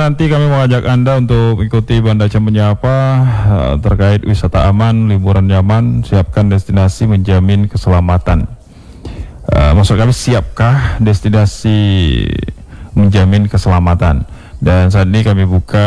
nanti kami mengajak Anda untuk ikuti Banda Aceh Menyapa terkait wisata aman, liburan nyaman, siapkan destinasi menjamin keselamatan. Maksud kami, siapkah destinasi menjamin keselamatan? Dan saat ini kami buka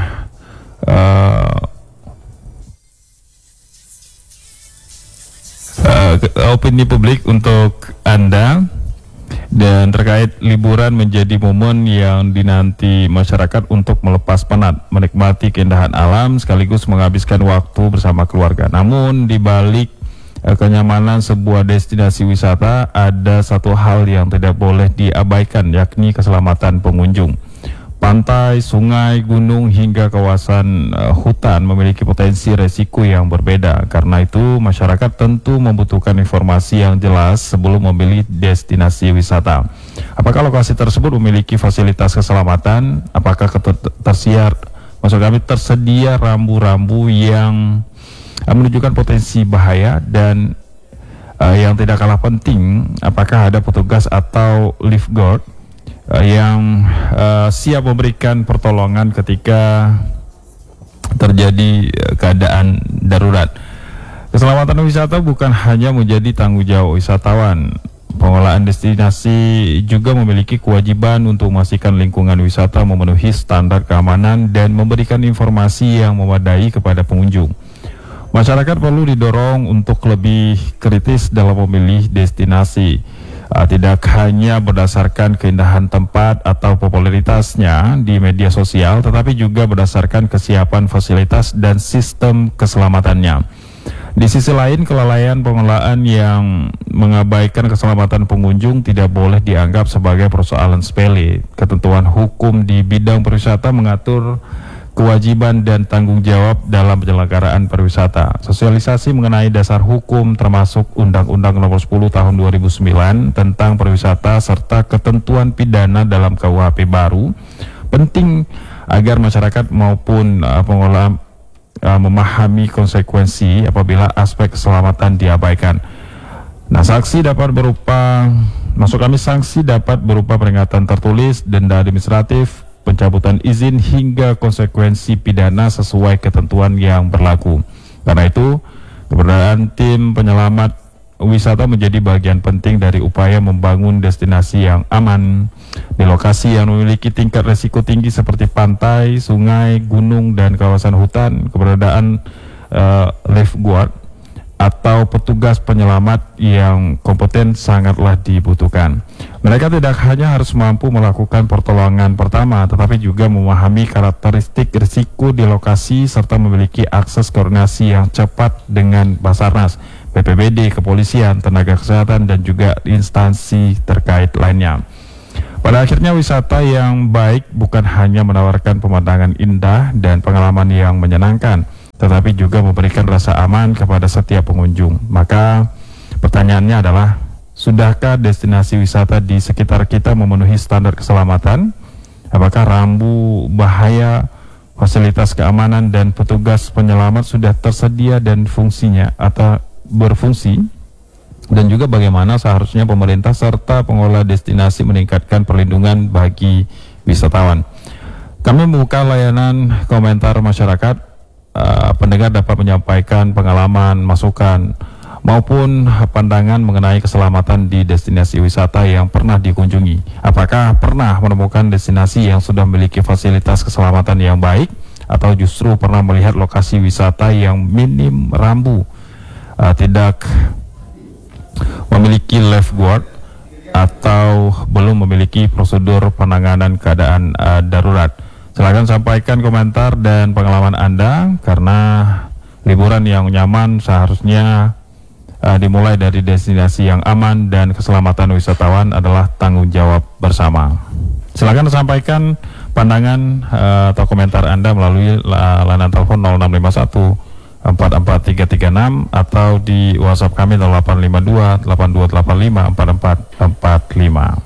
opini publik untuk Anda. Dan terkait liburan menjadi momen yang dinanti masyarakat untuk melepas penat, menikmati keindahan alam sekaligus menghabiskan waktu bersama keluarga. Namun di balik kenyamanan sebuah destinasi wisata ada satu hal yang tidak boleh diabaikan, yakni keselamatan pengunjung. Pantai, sungai, gunung hingga kawasan hutan memiliki potensi resiko yang berbeda. Karena itu masyarakat tentu membutuhkan informasi yang jelas sebelum memilih destinasi wisata. Apakah lokasi tersebut memiliki fasilitas keselamatan? Apakah tersedia rambu-rambu yang menunjukkan potensi bahaya? Dan yang tidak kalah penting, apakah ada petugas atau lifeguard yang siap memberikan pertolongan ketika terjadi keadaan darurat. Keselamatan wisata bukan hanya menjadi tanggung jawab wisatawan. Pengelolaan destinasi juga memiliki kewajiban untuk memastikan lingkungan wisata memenuhi standar keamanan dan memberikan informasi yang memadai kepada pengunjung. Masyarakat perlu didorong untuk lebih kritis dalam memilih destinasi. Tidak hanya berdasarkan keindahan tempat atau popularitasnya di media sosial, tetapi juga berdasarkan kesiapan fasilitas dan sistem keselamatannya. Di sisi lain, kelalaian pengelolaan yang mengabaikan keselamatan pengunjung tidak boleh dianggap sebagai persoalan sepele. Ketentuan hukum di bidang pariwisata mengatur kewajiban dan tanggung jawab dalam penyelenggaraan pariwisata. Sosialisasi mengenai dasar hukum termasuk Undang-Undang Nomor 10 Tahun 2009 tentang pariwisata serta ketentuan pidana dalam KUHP baru penting agar masyarakat maupun pengelola memahami konsekuensi apabila aspek keselamatan diabaikan. Sanksi dapat berupa peringatan tertulis, denda administratif, pencabutan izin hingga konsekuensi pidana sesuai ketentuan yang berlaku. Karena itu, keberadaan tim penyelamat wisata menjadi bagian penting dari upaya membangun destinasi yang aman di lokasi yang memiliki tingkat resiko tinggi seperti pantai, sungai, gunung, dan kawasan hutan. Keberadaan lifeguard atau petugas penyelamat yang kompeten sangatlah dibutuhkan. Mereka tidak hanya harus mampu melakukan pertolongan pertama, tetapi juga memahami karakteristik risiko di lokasi serta memiliki akses koordinasi yang cepat dengan Basarnas, BPBD, kepolisian, tenaga kesehatan, dan juga instansi terkait lainnya. Pada akhirnya, wisata yang baik bukan hanya menawarkan pemandangan indah dan pengalaman yang menyenangkan, tetapi juga memberikan rasa aman kepada setiap pengunjung. Maka pertanyaannya adalah, sudahkah destinasi wisata di sekitar kita memenuhi standar keselamatan? Apakah rambu bahaya, fasilitas keamanan, dan petugas penyelamat sudah tersedia dan fungsinya atau berfungsi? Dan juga bagaimana seharusnya pemerintah serta pengelola destinasi meningkatkan perlindungan bagi wisatawan? Kami membuka layanan komentar masyarakat. Pendengar dapat menyampaikan pengalaman, masukan, maupun pandangan mengenai keselamatan di destinasi wisata yang pernah dikunjungi. Apakah pernah menemukan destinasi yang sudah memiliki fasilitas keselamatan yang baik, atau justru pernah melihat lokasi wisata yang minim rambu, tidak memiliki lifeguard, atau belum memiliki prosedur penanganan keadaan darurat? Silakan sampaikan komentar dan pengalaman Anda, karena liburan yang nyaman seharusnya dimulai dari destinasi yang aman dan keselamatan wisatawan adalah tanggung jawab bersama. Silakan sampaikan pandangan atau komentar Anda melalui layanan telepon 0651 44336 atau di WhatsApp kami 0852 8285 4445.